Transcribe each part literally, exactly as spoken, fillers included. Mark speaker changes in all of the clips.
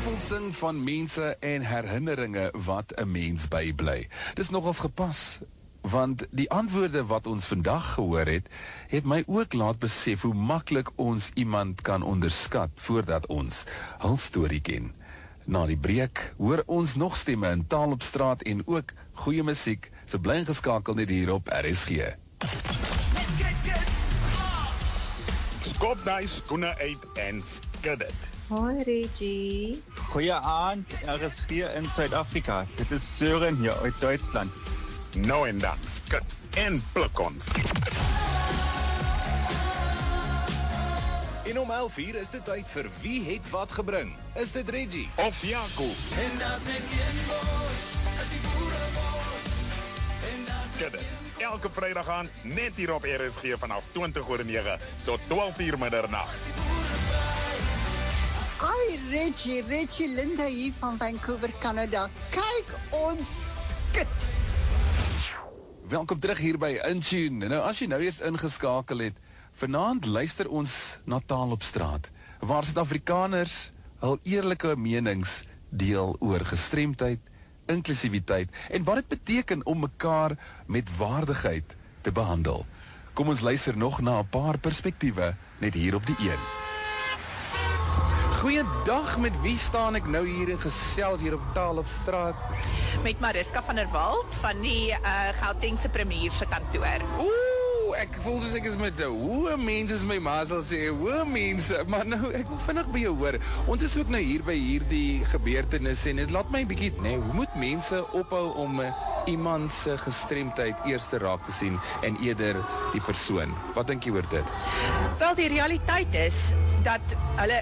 Speaker 1: opvolsing van mense en herinneringe wat 'n mens bybly. Dis nogals gepas, want die antwoorde wat ons vandag gehoor het, het my ook laat besef hoe maklik ons iemand kan onderskat voordat ons hul storie ken. Na die breek hoor ons nog stemme in Taal op Straat en ook goeie musiek, so bly ingeskakel net hier op R S G.
Speaker 2: Skop daai skoene uit en skud dit.
Speaker 3: Hoi Reggie.
Speaker 4: Goeie aand, R S G in Suid-Afrika. Dit is Sören hier uit Duitsland.
Speaker 2: Nou en dan, skud en pluk ons.
Speaker 5: En om elf uur is dit tyd vir Wie het wat gebring? Is dit Reggie?
Speaker 2: Of Jaco.
Speaker 6: En daar sê geen bos, as die boere bos.
Speaker 2: Skud dit. Elke Vrydag aand, net hier op R S G vanaf twintig oor nege tot twaalf uur middernag.
Speaker 7: Hi Reggie, Reggie Linda hier van Vancouver, Canada. Kyk ons skit.
Speaker 1: Welkom terug hier by Intune. Nou as jy nou eers ingeskakel het, vanaand luister ons na Taal op Straat, waar Suid-Afrikaners hul eerlike menings deel oor gestremdheid, inklusiwiteit en wat dit beteken om mekaar met waardigheid te behandel. Kom ons luister nog na 'n paar perspektiewe net hier op die een. Goeiedag, met wie staan ek nou hier in gesels hier op Taal op Straat?
Speaker 8: Met Mariska van der Walt van die uh, Gautengse Premier se kantoor.
Speaker 1: Oeh, ek voel soos ek is met hoe mense is my ma sal sê, hoe mense, maar nou, ek wil vinnig by jou hoor. Ons is ook nou hier by hierdie gebeurtenis en dit laat my 'n bietjie, nee, hoe moet mense ophou om uh, iemand se gestremdheid eers te raak te sien en eerder die persoon? Wat dink jy oor dit?
Speaker 8: Wel, die realiteit is dat hulle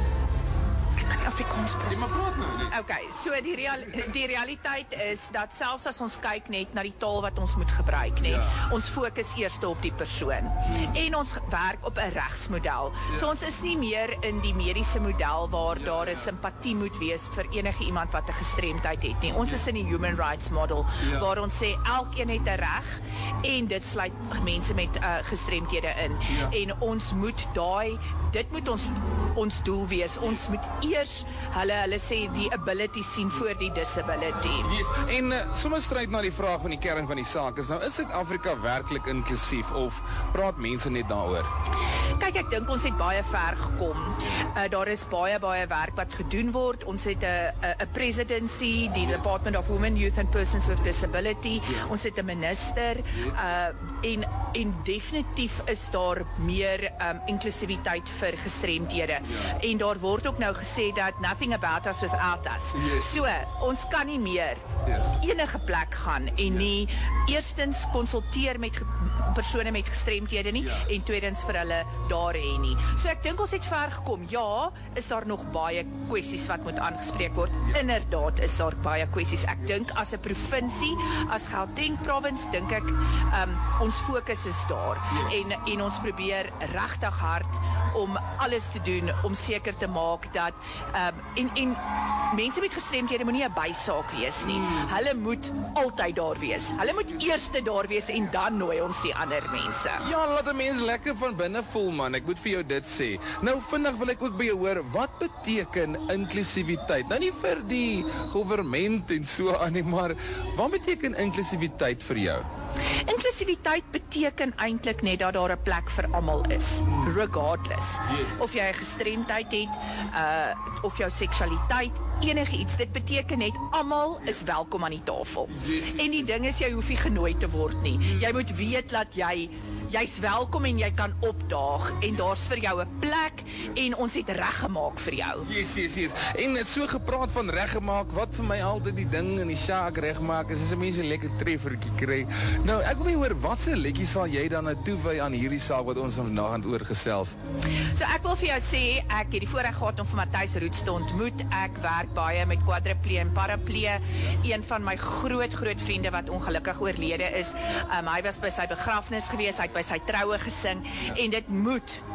Speaker 8: Afrikaans praat.
Speaker 1: Jy maar praat nou, nee.
Speaker 8: Okay, so die, real, die realiteit is dat selfs as ons kyk net na die taal wat ons moet gebruik, nee, ja. Ons fokus eers op die persoon. Ja. En ons werk op 'n regsmodel. Ja. So ons is nie meer in die mediese model waar ja, daar 'n simpatie moet wees vir enige iemand wat 'n gestremdheid het nie. Ons ja. is in die human rights model ja. waar ons sê elkeen het 'n reg en dit sluit mense met uh, gestremdhede in. Ja. En ons moet daai dit moet ons ons doel wees. Ons moet eers hulle hulle sê die ability sien voor die disability.
Speaker 1: Yes. En uh, sommer stryd na die vraag van die kern van die saak is nou, is Suid-Afrika werklik inklusief of praat mense net daaroor?
Speaker 8: Kyk, ek dink ons het baie ver gekom. Uh, daar is baie baie werk wat gedoen word. Ons het 'n 'n presidency, die Department of Women, Youth and Persons with Disability. Yeah. Ons het 'n minister uh, en en definitief is daar meer um, inklusiwiteit vir gestremdhede. Yeah. En daar word ook nou gesê dat nothing about us without us. Yes. So, ons kan nie meer yeah. enige plek gaan en yeah. nie eerstens konsulteer met persone met gestremdhede nie yeah. en tweedens vir hulle daar hê nie. So ek dink ons het ver gekom. Ja, is daar nog baie kwessies wat moet aangespreek word. Ja. Inderdaad is daar baie kwessies. Ek dink as 'n provinsie, as Gauteng province, dink ek um, ons fokus is daar. Yes. En en ons probeer regtig hard om alles te doen om seker te maak dat um, en en mense met gestremdhede moenie 'n bysaak wees nie. Mm. Hulle moet altyd daar wees. Hulle moet eerste daar wees en dan nooi ons die ander mense.
Speaker 1: Ja, laat 'n mens lekker van binne voel, man. Ek moet vir jou dit sê. Nou, vinnig wil ek ook by jou hoor, wat beteken inklusiwiteit? Nou nie vir die government en so aan nie, maar wat beteken inklusiwiteit vir jou?
Speaker 8: Inklusiwiteit beteken eintlik net dat daar 'n plek vir almal is, regardless. Yes. Of jy 'n gestremdheid het, uh, of jou seksualiteit, enige iets. Dit beteken net almal is welkom aan die tafel. Yes. En die ding is, jy hoef nie genooi te word nie. Jy moet weet dat jy jy's welkom en jy kan opdaag en daar's vir jou 'n plek en ons het reggemaak vir jou.
Speaker 1: Yes, yes, yes. En so gepraat van reggemaak, wat vir my altyd die ding in die saak regmaak is as 'n mens 'n lekker treffertjie kry. Nou, ek wil nie hoor wat se liedjie sal jy dan nou toewy aan hierdie saak wat ons vandag aan oorgesels.
Speaker 8: So ek wil vir jou sê, ek het die voorreg gehad om vir Matthys Roots te ontmoet. Ek werk baie met quadriplee en paraplee. Een van my groot groot vriende wat ongelukkig oorlede is. Um, hy was by sy begrafnis gewees, hy het by sy troue gesing en dit moet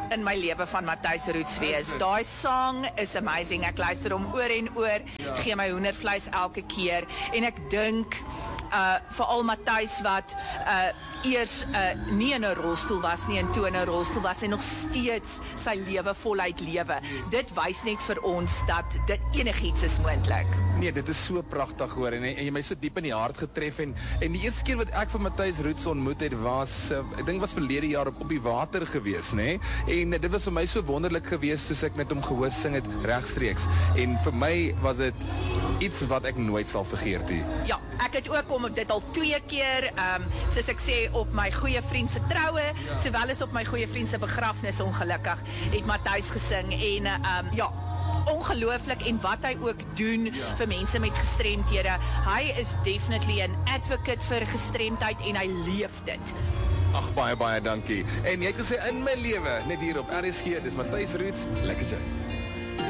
Speaker 8: in my lewe van Matthys Roots wees. Daai song is amazing. Ek luister hom oor en oor. Ek gee my hoendervleis elke keer en ek dink uh veral Matthys wat uh eers uh nie in 'n rolstoel was nie en toe in 'n rolstoel was en nog steeds sy lewe voluit lewe. Dit wys net vir ons dat dit enigiets is moontlik.
Speaker 1: Nee, dit is so pragtig hoor en, en jy my so diep in die hart getref en en die eerste keer wat ek vir Matthys Roots ontmoet het was uh, ek dink was verlede jaar op op die water gewees, nê? En uh, dit was vir my so wonderlik gewees soos ek met hom gehoor sing het regstreeks. En vir my was dit iets wat ek nooit sal vergeet nie.
Speaker 8: Ja, ek het ook om dit al twee keer, um, soos ek sê, op my goeie vriend se troue, sowel as op my goeie vriend se begrafnis ongelukkig, het Matthys gesing en um, ja, ongelooflik en wat hy ook doen ja. vir mense met gestremdhede. Hy is definitely 'n advocate vir gestremdheid en hy leef dit.
Speaker 1: Ag baie baie dankie. En jy het gesê in my lewe net hier op R S G, dis Matthys Roots, lekker jy.